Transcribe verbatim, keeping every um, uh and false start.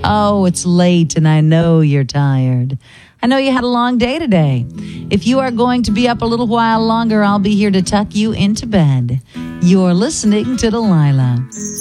Oh, it's late and I know you're tired. I know you had a long day today. If you are going to be up a little while longer, I'll be here to tuck you into bed. You're listening to Delilah.